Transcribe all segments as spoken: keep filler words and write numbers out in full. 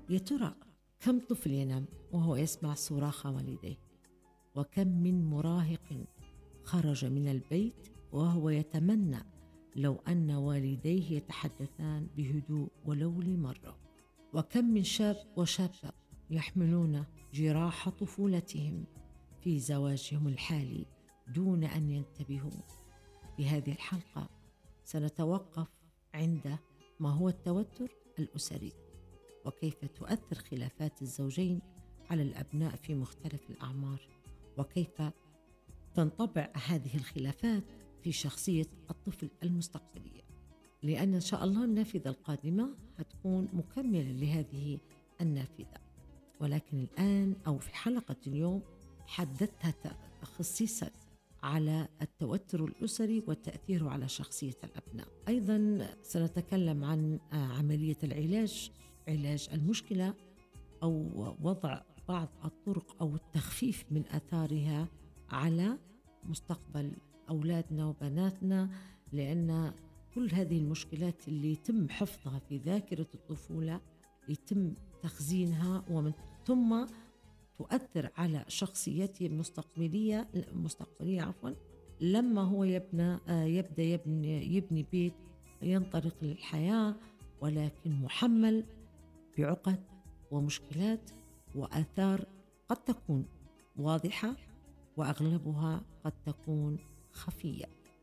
يا ترى كم طفل ينام وهو يسمع صراخ والديه؟ وكم من مراهق خرج من البيت وهو يتمنى لو أن والديه يتحدثان بهدوء ولو لمرة؟ وكم من شاب وشابة يحملون جراح طفولتهم في زواجهم الحالي دون أن ينتبهوا؟ في هذه الحلقة سنتوقف عند ما هو التوتر الأسري، وكيف تؤثر خلافات الزوجين على الأبناء في مختلف الأعمار، وكيف تنطبع هذه الخلافات في شخصية الطفل المستقبلية، لأن إن شاء الله النافذة القادمة هتكون مكملة لهذه النافذة. ولكن الآن أو في حلقة اليوم حددتها تخصيصا على التوتر الأسري وتأثيره على شخصية الأبناء. أيضا سنتكلم عن عملية العلاج، علاج المشكلة أو وضع بعض الطرق أو التخفيف من آثارها على مستقبل أولادنا وبناتنا، لأن كل هذه المشكلات اللي يتم حفظها في ذاكرة الطفولة يتم تخزينها ومن ثم تؤثر على شخصيته المستقبلية المستقبلية عفوا لما هو يبنى يبدأ يبني, يبني بيت ينطلق للحياة، ولكن محمل بعقد ومشكلات وآثار قد تكون واضحة وأغلبها قد تكون خفية.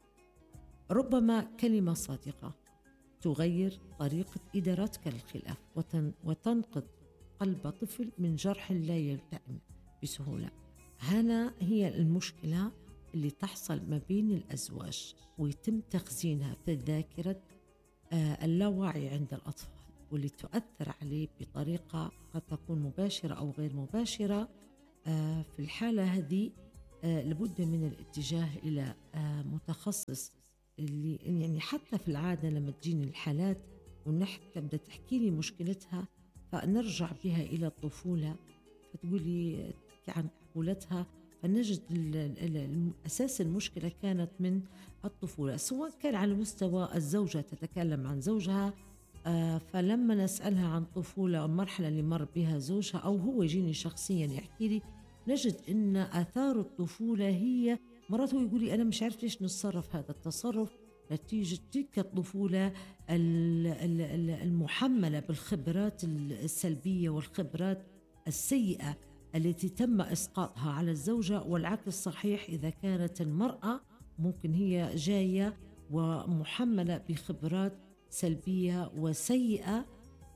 ربما كلمة صادقة تغير طريقة إدارتك للخلاف وتن وتنقذ قلب طفل من جرح لا يلتئم بسهولة. هنا هي المشكلة اللي تحصل ما بين الأزواج ويتم تخزينها في ذاكرة اللاوعي عند الأطفال، واللي تؤثر عليه بطريقة قد تكون مباشرة أو غير مباشرة. في الحالة هذه لابد من الاتجاه إلى متخصص، اللي يعني حتى في العادة لما تجيني الحالات ونحن تبدأ تحكي لي مشكلتها فنرجع بها إلى الطفولة، فتقولي عن طفولتها فنجد أساس المشكلة كانت من الطفولة، سواء كان على مستوى الزوجة تتكلم عن زوجها، فلما نسألها عن طفولة أو مرحلة اللي مر بها زوجها، أو هو يجيني شخصيا يحكي لي، نجد أن آثار الطفولة هي مرات هو يقول لي أنا مش عارف ليش نتصرف هذا التصرف نتيجة تلك الطفولة المحملة بالخبرات السلبية والخبرات السيئة التي تم إسقاطها على الزوجة. والعكس صحيح، إذا كانت المرأة ممكن هي جاية ومحملة بخبرات سلبية وسيئة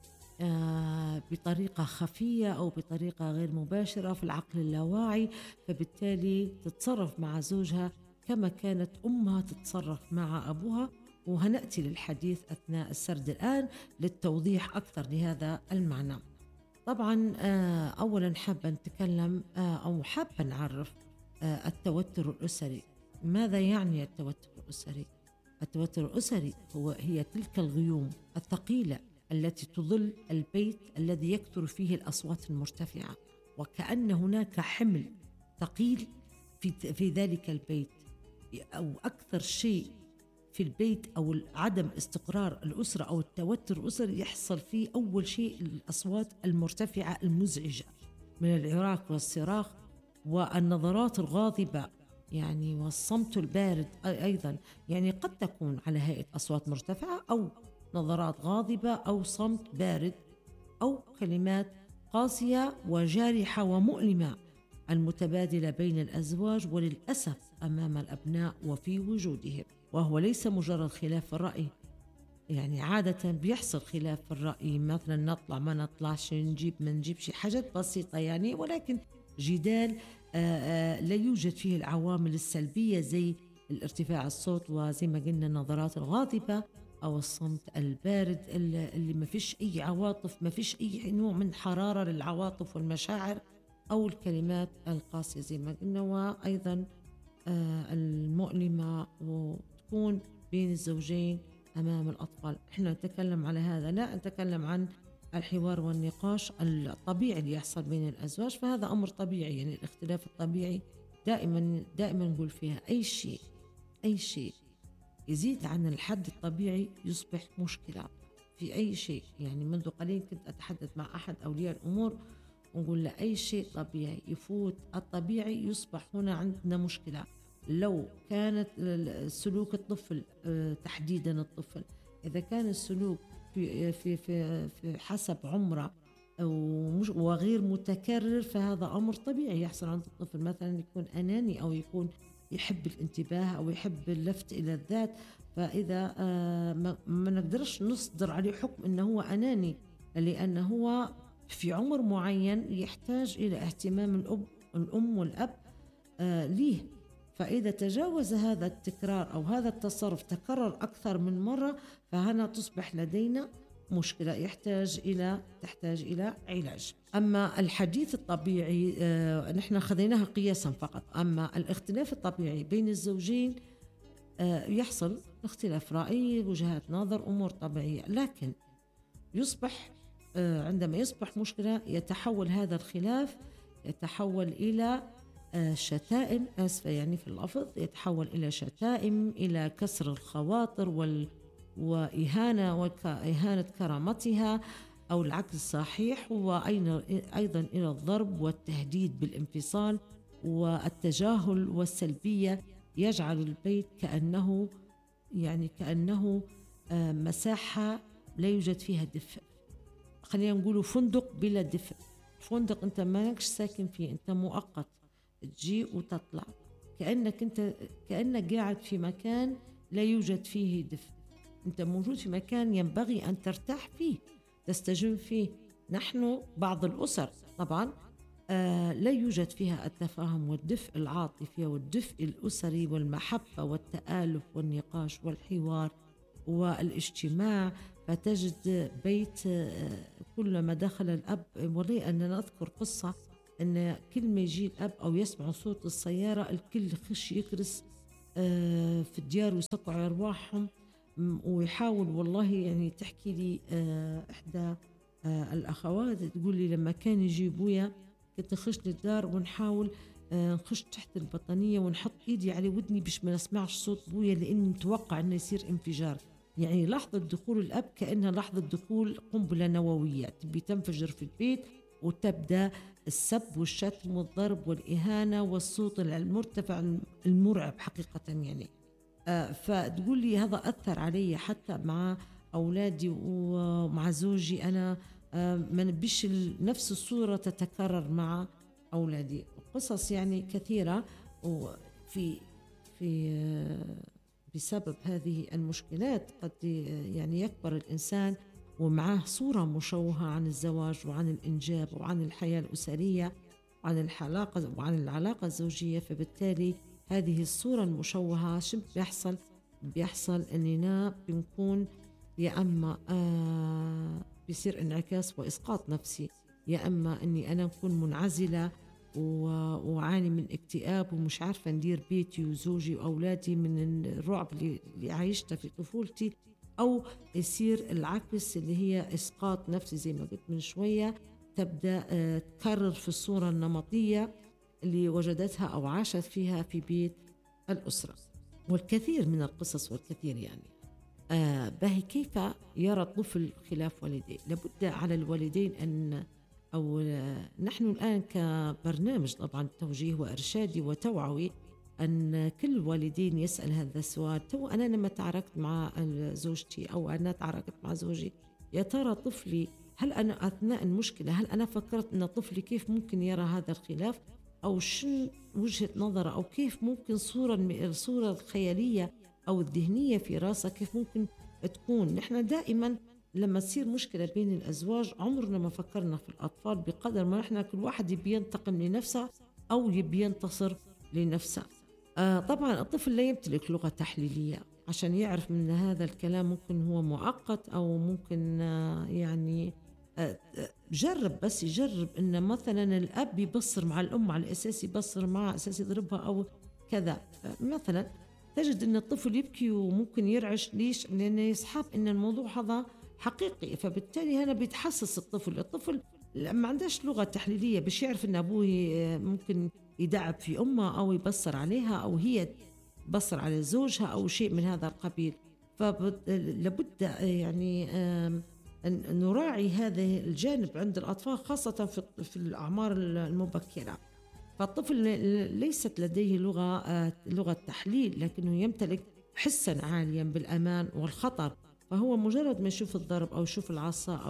آه بطريقة خفية أو بطريقة غير مباشرة في العقل اللاواعي، فبالتالي تتصرف مع زوجها كما كانت أمها تتصرف مع أبوها. وهنأتي للحديث أثناء السرد الآن للتوضيح أكثر لهذا المعنى. طبعا آه أولا حابة نتكلم آه أو حابة نعرف آه التوتر الأسري. ماذا يعني التوتر الأسري؟ التوتر الأسري هو هي تلك الغيوم الثقيلة التي تظل البيت الذي يكثر فيه الأصوات المرتفعة، وكأن هناك حمل ثقيل في في ذلك البيت، أو أكثر شيء في البيت أو عدم استقرار الأسرة أو التوتر الأسري يحصل فيه أول شيء الأصوات المرتفعة المزعجة من العراق والصراخ والنظرات الغاضبة، يعني والصمت البارد أيضا، يعني قد تكون على هيئة أصوات مرتفعة أو نظرات غاضبة أو صمت بارد أو كلمات قاسية وجارحة ومؤلمة المتبادلة بين الأزواج وللأسف أمام الأبناء وفي وجودهم. وهو ليس مجرد خلاف في الرأي، يعني عادة بيحصل خلاف في الرأي، مثلا نطلع ما نطلعش، نجيب ما نجيبش، حاجات بسيطة يعني، ولكن جدال آآ آآ لا يوجد فيه العوامل السلبية زي الارتفاع الصوت وزي ما قلنا النظرات الغاضبة أو الصمت البارد اللي ما فيش أي عواطف، ما فيش أي نوع من حرارة للعواطف والمشاعر، أو الكلمات القاسية زي ما قلنا، وأيضا آه المؤلمة وتكون بين الزوجين أمام الأطفال. إحنا نتكلم على هذا، لا نتكلم عن الحوار والنقاش الطبيعي اللي يحصل بين الأزواج، فهذا أمر طبيعي، يعني الاختلاف الطبيعي دائما دائما نقول فيها أي شيء أي شيء يزيد عن الحد الطبيعي يصبح مشكلة. في أي شيء. يعني منذ قليل كنت أتحدث مع أحد أولياء الأمور ونقول له أي شيء طبيعي يفوت الطبيعي يصبح هنا عندنا مشكلة. لو كانت سلوك الطفل آه، تحديدا الطفل، إذا كان السلوك في في في, في حسب عمره ومش وغير متكرر، فهذا أمر طبيعي يحصل عند الطفل. مثلا يكون أناني أو يكون يحب الانتباه أو يحب اللفت إلى الذات، فإذا آه، ما ما نقدرش نصدر عليه حكم أنه هو أناني، لأنه هو في عمر معين يحتاج إلى اهتمام الأب الأم والأب آه ليه. فإذا تجاوز هذا التكرار أو هذا التصرف تكرر أكثر من مرة، فهنا تصبح لدينا مشكلة يحتاج إلى تحتاج إلى علاج. أما الحديث الطبيعي آه نحن خذيناها قياسا فقط. أما الاختلاف الطبيعي بين الزوجين آه يحصل اختلاف رأي، وجهات نظر، أمور طبيعية، لكن يصبح آه عندما يصبح مشكلة يتحول هذا الخلاف يتحول إلى آه شتائم، آسفة يعني في اللفظ، يتحول إلى شتائم، إلى كسر الخواطر وال وإهانة وإهانة كرامتها، أو العكس صحيح، وأيضا إلى الضرب والتهديد بالانفصال والتجاهل والسلبية، يجعل البيت كأنه يعني كأنه آه مساحة لا يوجد فيها دفء. خلينا نقول فندق بلا دفء. فندق أنت مالكش ساكن فيه، أنت مؤقت، تجي وتطلع، كأنك أنت كأنك قاعد في مكان لا يوجد فيه دفء. أنت موجود في مكان ينبغي أن ترتاح فيه، تستجم فيه. نحن بعض الأسر طبعا آه لا يوجد فيها التفاهم والدفء العاطفي والدفء الأسري والمحبة والتآلف والنقاش والحوار والاجتماع. فتجد بيت آه كلما دخل الأب، ولي أن نذكر قصة أن كل ما يجي الأب أو يسمع صوت السيارة الكل يخش يكرس آه في الديار ويسقعوا أرواحهم. ويحاول والله يعني تحكي لي آه إحدى آه الأخوات تقول لي لما كان يجي بويا كنت أخش للدار ونحاول آه نخش تحت البطانية ونحط إيدي على ودني باش ما نسمعش صوت بويا، لأني متوقع أنه يصير انفجار. يعني لحظة دخول الأب كأنها لحظة دخول قنبلة نووية تبي تنفجر في البيت، وتبدأ السب والشتم والضرب والإهانة والصوت المرتفع المرعب حقيقة. يعني آه فتقول لي هذا أثر علي حتى مع أولادي ومع زوجي. أنا آه ما نبيش نفس الصورة تتكرر مع أولادي. قصص يعني كثيرة، وفي في آه بسبب هذه المشكلات قد يعني يكبر الإنسان ومعه صورة مشوهة عن الزواج وعن الإنجاب وعن الحياة الأسرية وعن العلاقة وعن العلاقة الزوجية. فبالتالي هذه الصورة المشوهة شو بيحصل؟ بيحصل أننا بنكون يا أما آه بيصير انعكاس وإسقاط نفسي، يا أما أني أنا أكون منعزلة وعاني من اكتئاب ومش عارفة ندير بيتي وزوجي وأولادي من الرعب اللي عايشته في طفولتي، أو يصير العكس اللي هي إسقاط نفسي زي ما قلت من شوية، تبدأ آه تكرر في الصورة النمطية اللي وجدتها أو عاشت فيها في بيت الأسرة. والكثير من القصص والكثير يعني آه باهي كيف يرى الطفل خلاف والديه. لابد على الوالدين أن أو آه نحن الآن كبرنامج طبعا توجيه وإرشادي وتوعوي أن كل الوالدين يسأل هذا السؤال. تو أنا لما تعاركت مع زوجتي أو أنا تعاركت مع زوجي، يا ترى طفلي هل أنا أثناء المشكلة هل أنا فكرت أن طفلي كيف ممكن يرى هذا الخلاف، أو شن وجهة نظره، أو كيف ممكن صورة الصورة الخيالية أو الذهنية في راسه كيف ممكن تكون. نحن دائما لما تصير مشكلة بين الأزواج عمرنا ما فكرنا في الأطفال، بقدر ما نحن كل واحد يبي ينتقم لنفسه أو يبي ينتصر لنفسه. آه طبعا الطفل لا يمتلك لغة تحليلية عشان يعرف من هذا الكلام ممكن هو معقد أو ممكن آه يعني آه جرب بس يجرب إن مثلا الأب يبصر مع الأم على أساس يبصر معها أساس يضربها أو كذا. مثلا تجد إن الطفل يبكي وممكن يرعش، ليش؟ لأنه يسحب إن الموضوع هذا حقيقي. فبالتالي هنا بيتحسس الطفل الطفل ما عندهش لغة تحليلية باش يعرف إن أبوه ممكن يدعب في أمه أو يبصر عليها أو هي تبصر على زوجها أو شيء من هذا القبيل. فلابد يعني آم، أن نراعي هذا الجانب عند الأطفال، خاصة في في الأعمار المبكرة. فالطفل ليست لديه لغة آه، لغة تحليل، لكنه يمتلك حسا عاليا بالأمان والخطر. فهو مجرد ما يشوف الضرب أو يشوف العصا